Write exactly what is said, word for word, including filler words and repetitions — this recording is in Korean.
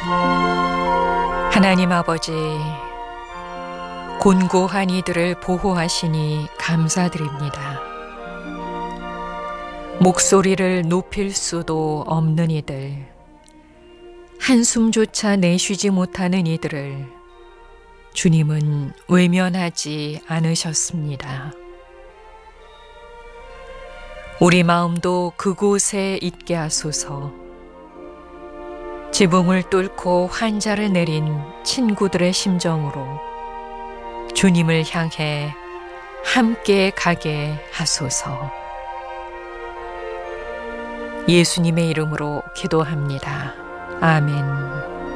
하나님 아버지, 곤고한 이들을 보호하시니 감사드립니다. 목소리를 높일 수도 없는 이들, 한숨조차 내쉬지 못하는 이들을 주님은 외면하지 않으셨습니다. 우리 마음도 그곳에 있게 하소서. 지붕을 뚫고 환자를 내린 친구들의 심정으로 주님을 향해 함께 가게 하소서. 예수님의 이름으로 기도합니다. 아멘.